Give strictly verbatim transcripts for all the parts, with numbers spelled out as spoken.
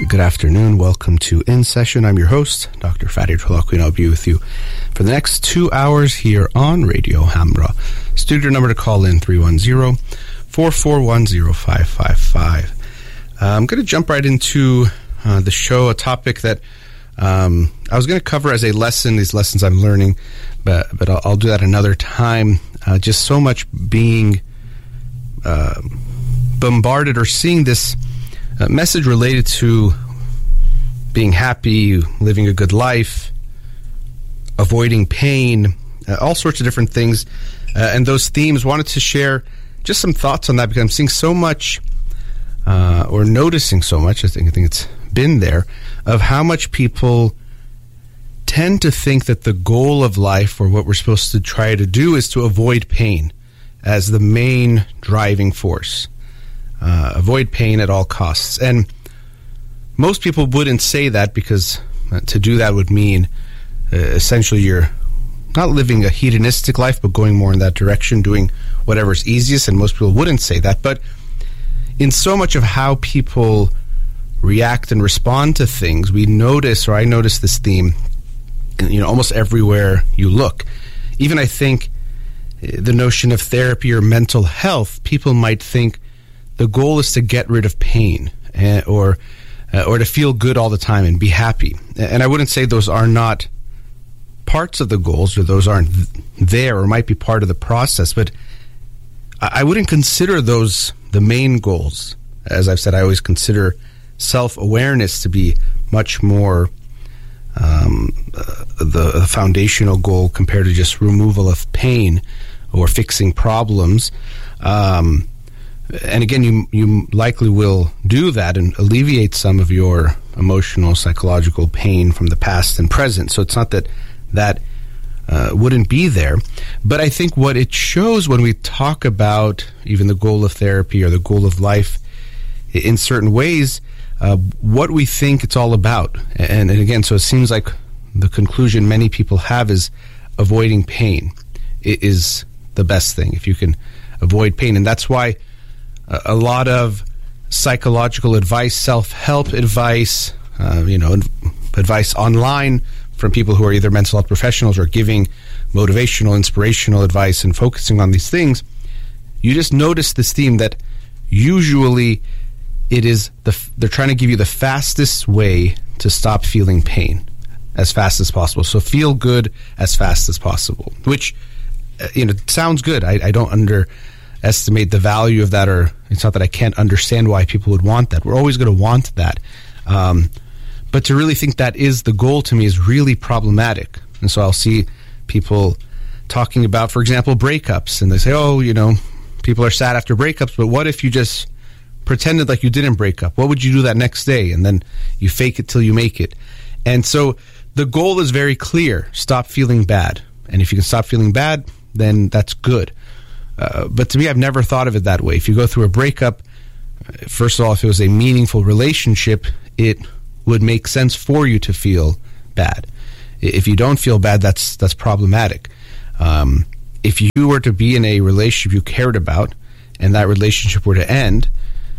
Good afternoon. Welcome to In Session. I'm your host, Doctor Fadi Trelakwi, and I'll be with you for the next two hours here on Radio Hamra. Studio number to call in, three one zero, four four one zero five five five. Uh, I'm going to jump right into uh, the show, a topic that um, I was going to cover as a lesson, these lessons I'm learning, but, but I'll, I'll do that another time. Uh, just so much being uh, bombarded or seeing this uh, message related to being happy, living a good life, avoiding pain, uh, all sorts of different things. Uh, and those themes, wanted to share just some thoughts on that because I'm seeing so much, uh, or noticing so much, I think, I think it's been there, of how much people tend to think that the goal of life, or what we're supposed to try to do, is to avoid pain as the main driving force. Uh, avoid pain at all costs. And most people wouldn't say that because uh, to do that would mean uh, essentially you're not living a hedonistic life, but going more in that direction, doing whatever's easiest, and most people wouldn't say that. But in so much of how people react and respond to things, we notice, or I notice this theme, you know, almost everywhere you look. Even I think the notion of therapy or mental health, people might think the goal is to get rid of pain, uh, or uh, or to feel good all the time and be happy. And I wouldn't say those are not parts of the goals, or those aren't there, or might be part of the process, but I wouldn't consider those the main goals. As I've said, I always consider self-awareness to be much more um, uh, the, the foundational goal compared to just removal of pain or fixing problems. Um, and again, you you likely will do that and alleviate some of your emotional, psychological pain from the past and present. So it's not that that uh, wouldn't be there. But I think what it shows when we talk about even the goal of therapy or the goal of life, in certain ways, uh, what we think it's all about. And, and again, so it seems like the conclusion many people have is avoiding pain is the best thing, if you can avoid pain. And that's why a, a lot of psychological advice, self-help advice, uh, you know, advice online from people who are either mental health professionals or giving motivational, inspirational advice and focusing on these things, you just notice this theme that usually it is the they're trying to give you the fastest way to stop feeling pain as fast as possible. So feel good as fast as possible, which uh, you know sounds good. I, I don't underestimate the value of that, or it's not that I can't understand why people would want that. We're always going to want that. Um, But to really think that is the goal, to me, is really problematic. And so I'll see people talking about, for example, breakups. And they say, oh, you know, people are sad after breakups, but what if you just pretended like you didn't break up? What would you do that next day? And then you fake it till you make it. And so the goal is very clear. Stop feeling bad. And if you can stop feeling bad, then that's good. Uh, but to me, I've never thought of it that way. If you go through a breakup, first of all, if it was a meaningful relationship, it would make sense for you to feel bad. If you don't feel bad, that's that's problematic. Um, if you were to be in a relationship you cared about, and that relationship were to end,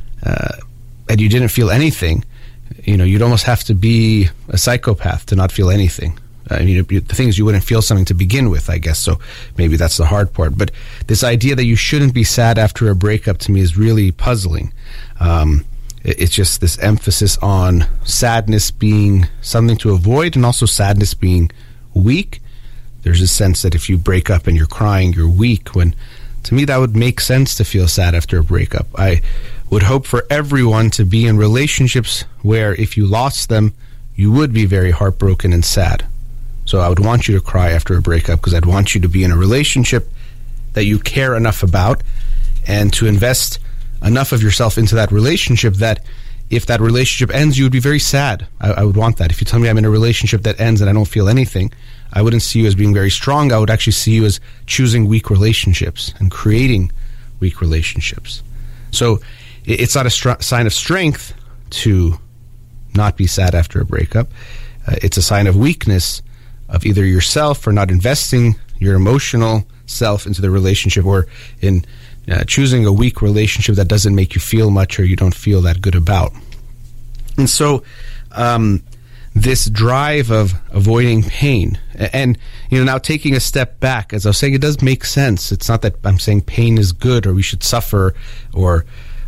uh, and you didn't feel anything, you know, you'd almost have to be a psychopath to not feel anything. I mean, the thing is, you wouldn't feel something to begin with, I guess, so maybe that's the hard part. But this idea that you shouldn't be sad after a breakup, to me, is really puzzling. Um It's just this emphasis on sadness being something to avoid, and also sadness being weak. There's a sense that if you break up and you're crying, you're weak, when to me that would make sense to feel sad after a breakup. I would hope for everyone to be in relationships where if you lost them, you would be very heartbroken and sad. So I would want you to cry after a breakup, because I'd want you to be in a relationship that you care enough about, and to invest enough of yourself into that relationship that if that relationship ends, you would be very sad. I, I would want that. If you tell me I'm in a relationship that ends and I don't feel anything, I wouldn't see you as being very strong. I would actually see you as choosing weak relationships and creating weak relationships. So it, it's not a str- sign of strength to not be sad after a breakup. Uh, it's a sign of weakness of either yourself for not investing your emotional self into the relationship, or in Uh, choosing a weak relationship that doesn't make you feel much, or you don't feel that good about. And so um, this drive of avoiding pain, and you know, now taking a step back, as I was saying, it does make sense. It's not that I'm saying pain is good or we should suffer, or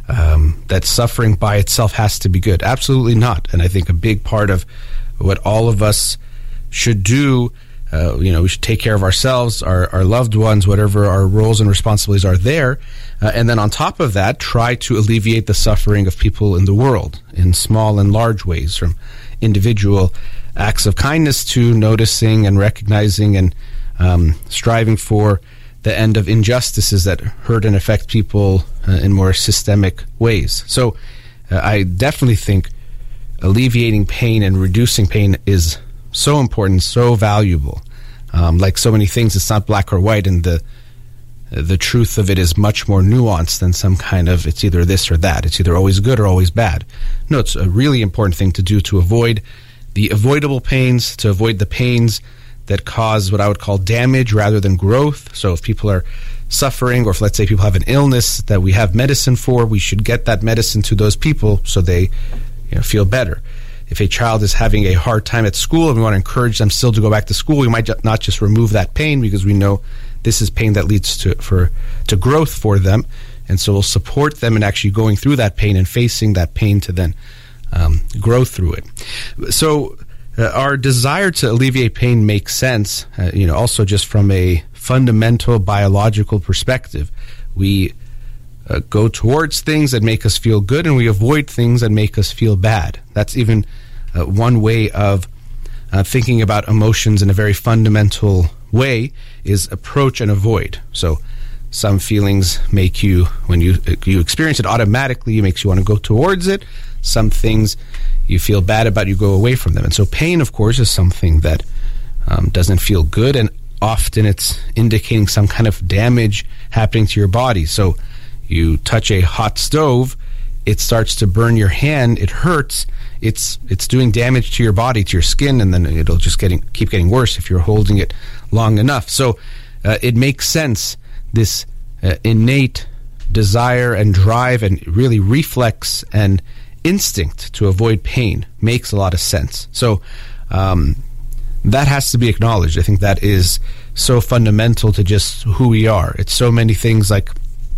um, that suffering by itself has to be good. Absolutely not. And I think a big part of what all of us should do, uh, you know, we should take care of ourselves, our, our loved ones, whatever our roles and responsibilities are there. Uh, and then on top of that, try to alleviate the suffering of people in the world in small and large ways, from individual acts of kindness to noticing and recognizing and um, striving for the end of injustices that hurt and affect people uh, in more systemic ways. So uh, I definitely think alleviating pain and reducing pain is so important, so valuable. Um, like so many things, it's not black or white, and the the truth of it is much more nuanced than some kind of, it's either this or that. It's either always good or always bad. No, it's a really important thing to do to avoid the avoidable pains, to avoid the pains that cause what I would call damage rather than growth. So if people are suffering, or if let's say people have an illness that we have medicine for, we should get that medicine to those people so they, you know, feel better. If a child is having a hard time at school and we want to encourage them still to go back to school, we might ju- not just remove that pain, because we know this is pain that leads to for to growth for them, and so we'll support them in actually going through that pain and facing that pain to then um, grow through it. So uh, our desire to alleviate pain makes sense, uh, you know, also just from a fundamental biological perspective. We uh, go towards things that make us feel good, and we avoid things that make us feel bad. That's even uh, one way of uh, thinking about emotions in a very fundamental way, is approach and avoid. So some feelings make you, when you you experience it automatically, it makes you want to go towards it. Some things you feel bad about, you go away from them. And so pain, of course, is something that um, doesn't feel good, and often it's indicating some kind of damage happening to your body. So you touch a hot stove, it starts to burn your hand, it hurts, it's it's doing damage to your body, to your skin, and then it'll just getting keep getting worse if you're holding it long enough. So uh, it makes sense, this uh, innate desire and drive and really reflex and instinct to avoid pain makes a lot of sense. So um, that has to be acknowledged. I think that is so fundamental to just who we are. It's so many things, like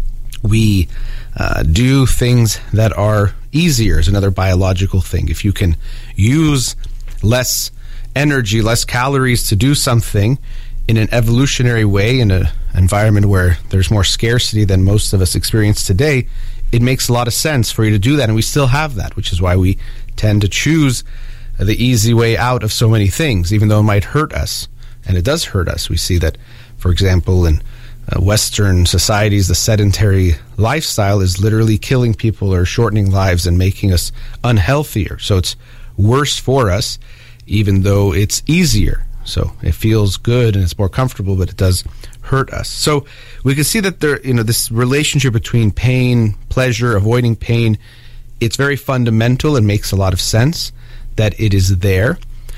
we uh, do things that are easier is another biological thing. If you can use less energy, less calories to do something in an evolutionary way, in an environment where there's more scarcity than most of us experience today, it makes a lot of sense for you to do that. And we still have that, which is why we tend to choose the easy way out of so many things, even though it might hurt us. And it does hurt us. We see that, for example, in uh, Western societies, the sedentary lifestyle is literally killing people or shortening lives and making us unhealthier. So it's worse for us, even though it's easier. So it feels good and it's more comfortable, but it does hurt us. So we can see that there, you know, this relationship between pain, pleasure, avoiding pain, it's very fundamental and makes a lot of sense that it is there.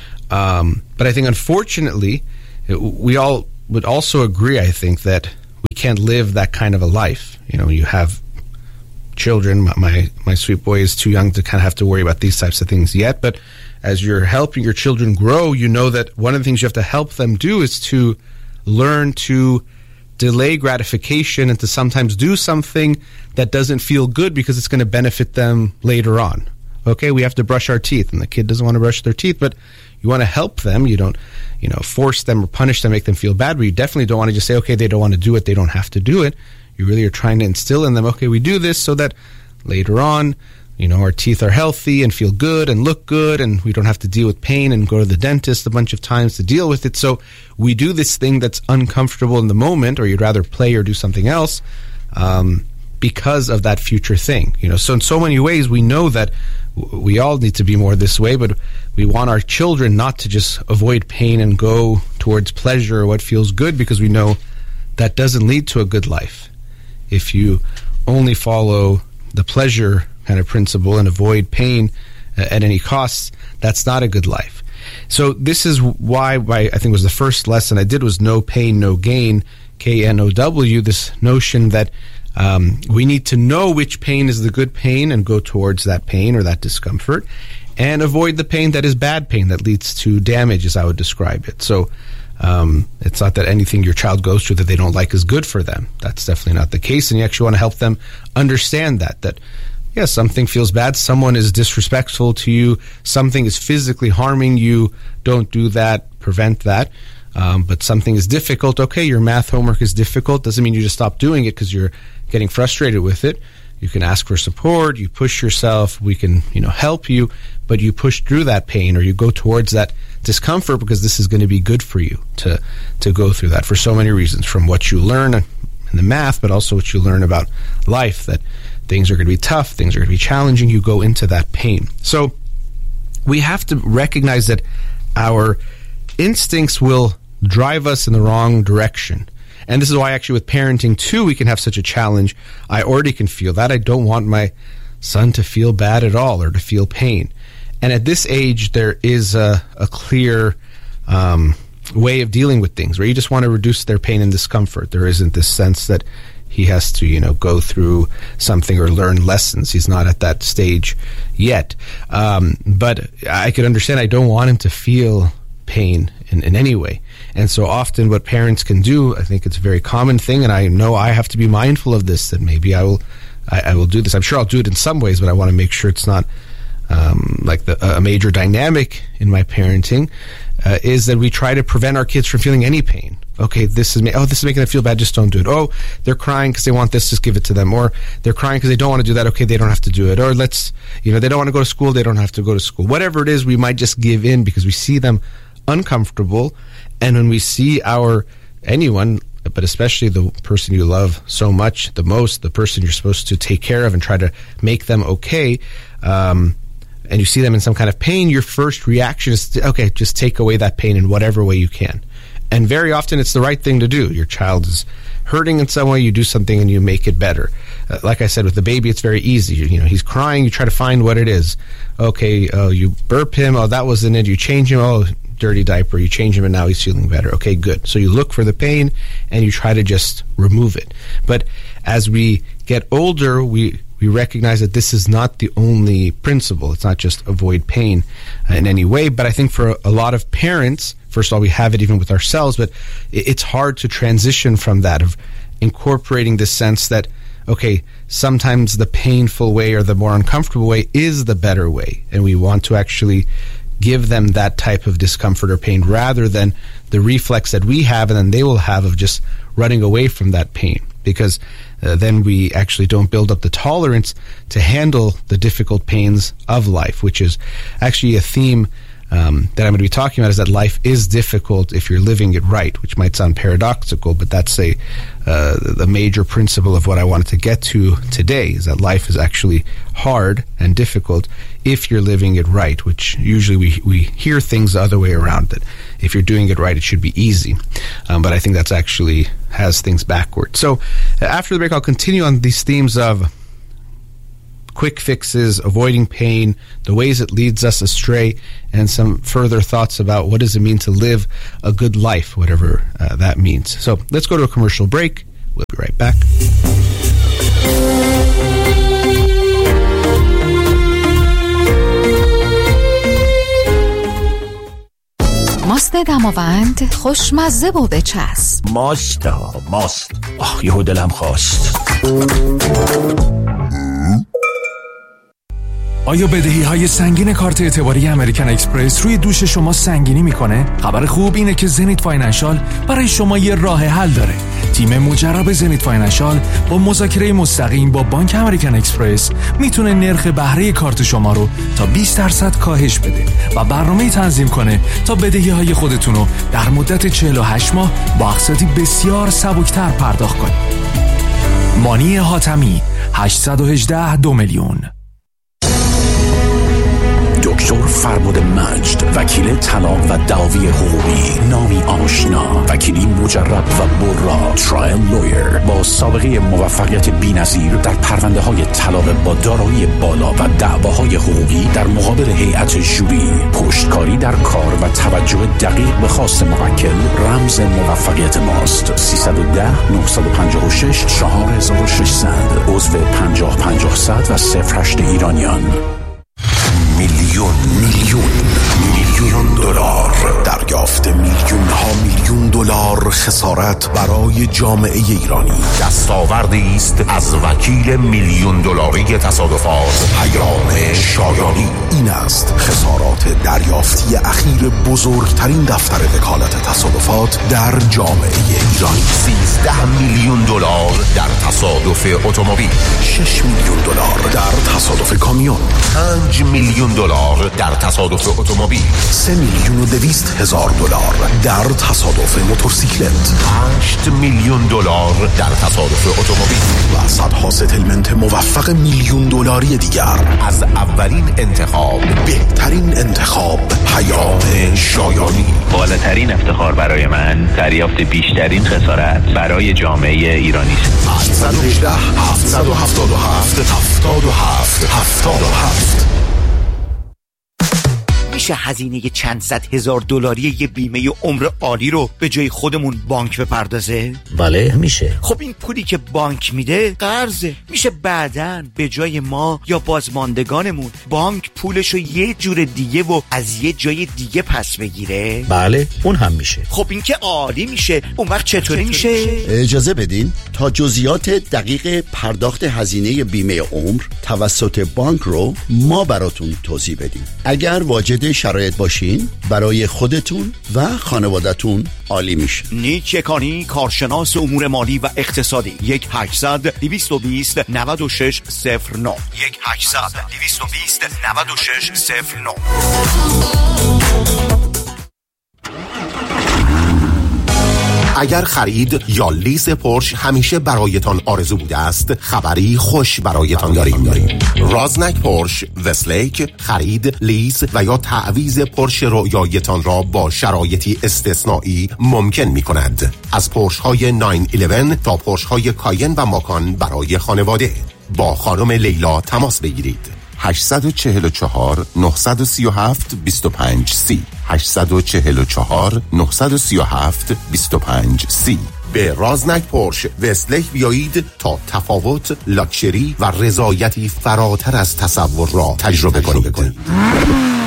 Um, but I think, unfortunately, we all would also agree, I think, that we can't live that kind of a life. You know, you have children. My my sweet boy is too young to kind of have to worry about these types of things yet. But as you're helping your children grow, you know that one of the things you have to help them do is to learn to delay gratification and to sometimes do something that doesn't feel good because it's going to benefit them later on. Okay, we have to brush our teeth, and the kid doesn't want to brush their teeth, but you want to help them. You don't, you know, force them or punish them, make them feel bad, but you definitely don't want to just say, okay, they don't want to do it, they don't have to do it. You really are trying to instill in them, okay, we do this so that later on, you know, our teeth are healthy and feel good and look good, and we don't have to deal with pain and go to the dentist a bunch of times to deal with it. So we do this thing that's uncomfortable in the moment, or you'd rather play or do something else, um, because of that future thing. You know, so in so many ways, we know that w- we all need to be more this way, but we want our children not to just avoid pain and go towards pleasure or what feels good, because we know that doesn't lead to a good life. If you only follow the pleasure kind of principle and avoid pain uh, at any cost, that's not a good life. So this is why, why I think was the first lesson I did was no pain, no gain, K N O W, this notion that Um, we need to know which pain is the good pain and go towards that pain or that discomfort, and avoid the pain that is bad pain that leads to damage, as I would describe it. So um, it's not that anything your child goes through that they don't like is good for them. That's definitely not the case, and you actually want to help them understand that, that yeah, something feels bad, someone is disrespectful to you, something is physically harming you, don't do that, prevent that. Um, but something is difficult, okay, your math homework is difficult, doesn't mean you just stop doing it because you're getting frustrated with it. You can ask for support, you push yourself, we can, you know, help you, but you push through that pain or you go towards that discomfort because this is going to be good for you to to go through that for so many reasons, from what you learn in the math, but also what you learn about life, that things are going to be tough, things are going to be challenging, you go into that pain. So we have to recognize that our instincts will drive us in the wrong direction. And this is why actually with parenting too, we can have such a challenge. I already can feel that. I don't want my son to feel bad at all or to feel pain. And at this age, there is a, a clear um, way of dealing with things where you just want to reduce their pain and discomfort. There isn't this sense that he has to, you know, go through something or learn lessons. He's not at that stage yet. Um, but I could understand I don't want him to feel pain in, in any way. And so often what parents can do, I think it's a very common thing, and I know I have to be mindful of this, that maybe I will I, I will do this. I'm sure I'll do it in some ways, but I want to make sure it's not um, like the, a major dynamic in my parenting, uh, is that we try to prevent our kids from feeling any pain. Okay, this is, ma- oh, this is making them feel bad, just don't do it. Oh, they're crying because they want this, just give it to them. Or they're crying because they don't want to do that, okay, they don't have to do it. Or let's, you know, they don't want to go to school, they don't have to go to school. Whatever it is, we might just give in because we see them uncomfortable. And when we see our, anyone, but especially the person you love so much, the most, the person you're supposed to take care of and try to make them okay, um, and you see them in some kind of pain, your first reaction is, to, okay, just take away that pain in whatever way you can. And very often it's the right thing to do. Your child is hurting in some way, you do something and you make it better. Uh, like I said, with the baby, it's very easy. You, you know, he's crying, you try to find what it is. Okay, oh, you burp him, oh, that wasn't it, you change him, oh, dirty diaper, you change him and now he's feeling better. Okay, good. So you look for the pain and you try to just remove it. But as we get older, we we recognize that this is not the only principle. It's not just avoid pain in any way. But I think for a lot of parents, first of all, we have it even with ourselves, but it's hard to transition from that, of incorporating the sense that, okay, sometimes the painful way or the more uncomfortable way is the better way. And we want to actually give them that type of discomfort or pain rather than the reflex that we have and then they will have of just running away from that pain. Because uh, then we actually don't build up the tolerance to handle the difficult pains of life, which is actually a theme um, that I'm going to be talking about, is that life is difficult if you're living it right, which might sound paradoxical, but that's a uh, the major principle of what I wanted to get to today, is that life is actually hard and difficult if you're living it right, which usually we, we hear things the other way around, that if you're doing it right, it should be easy. Um, but I think that's actually has things backwards. So uh, after the break, I'll continue on these themes of quick fixes, avoiding pain, the ways it leads us astray, and some further thoughts about what does it mean to live a good life, whatever uh, that means. So let's go to a commercial break. We'll be right back. ماست دماوند خوشمزه و بچسب. ماست ها ماست. آخ یهو دلم خواست. آیا بدهی های سنگین کارت اعتباری امریکن اکسپرس روی دوش شما سنگینی میکنه؟ خبر خوب اینه که زنیت فاینانشال برای شما یه راه حل داره. تیم مجرب زنیت فاینانشال با مذاکره مستقیم با بانک امریکن اکسپرس میتونه نرخ بهره کارت شما رو تا بیست درصد کاهش بده و برنامه‌ای تنظیم کنه تا بدهی های خودتون رو در مدت چهل و هشت ماه با اقساطی بسیار سبکتر پرداخت کنید. مانی حاتمی هشت یک هشت دو میلیون. دکتر فربد مجد، وکیل طلاق و دعاوی حقوقی، نامی آشنا، وکیلی مجرب و برا، ترایل لویر با سابقه موفقیت بی‌نظیر در پرونده های طلاق با دارایی بالا و دعواهای حقوقی در مقابل هیئت ژوری. پشتکاری در کار و توجه دقیق به خواست موکل رمز موفقیت ماست. سیصد و ده نهصد و پنجاه و شش چهار هزار و ششصد، عضو پنجاه پنجاه صد و صفر هشت ایرانیان. میلیون میلیون میلیون دلار دریافت، میلیون ها میلیون دلار خسارت برای جامعه ایرانی. دستاوردی است از وکیل میلیون دلاری تصادفات پیام شایانی. این است خسارات دریافتی اخیر بزرگترین دفتر وکالت تصادفات در جامعه ایرانی. سیزده میلیون دلار در تصادف اتومبیل، شش میلیون دلار در تصادف کامیون، پنج میلیون دلار در تصادف اتومبیل، سه میلیون و دویست هزار دلار در تصادف موتورسیکلت، هشت میلیون دلار در تصادف اتومبیل و صدها ستلمنت موفق میلیون دلاری دیگر. از اولین انتخاب، بهترین انتخاب، پیام شایانی. بالاترین افتخار برای من دریافت بیشترین خسارت برای جامعه ایرانی است. هشتصد و هجده هفتصد و هفتاد و هفت هفتاد و هفت هفتاد و هفت. میشه هزینه چند صد هزار دلاری یه بیمه عمر عالی رو به جای خودمون بانک بپردازه؟ بله میشه. خب این پولی که بانک میده قرضه. میشه بعداً به جای ما یا بازماندگانمون بانک پولشو یه جور دیگه و از یه جای دیگه پس بگیره؟ بله اون هم میشه. خب این که عالی میشه. اون وقت چطوری میشه؟ اجازه بدین تا جزئیات دقیق پرداخت هزینه بیمه عمر توسط بانک رو ما براتون توضیح بدیم. اگر واجد شرایط باشین برای خودتون و خانوادتون عالی میشه. نیک یکانی، کارشناس امور مالی و اقتصادی. یک هشتصد دویست و بیست نود و شش صفر نه یک هشتصد دویست و بیست نود و شش صفر نه. اگر خرید یا لیز پورش همیشه برایتان آرزو بوده است، خبری خوش برایتان داریم. رازنک پورش وستلیک خرید، لیز و یا تعویض پورش رویایتان را با شرایطی استثنایی ممکن می کند. از پورش های نه یازده تا پورش های کاین و ماکان برای خانواده. با خانم لیلا تماس بگیرید. هشت چهار چهار نه سه هفت دو پنج سی هشت چهار چهار نه سه هفت دو پنج سی. به رازنک پورش وستلیک بیایید تا تفاوت، لاکچری و رضایتی فراتر از تصور را تجربه کنید.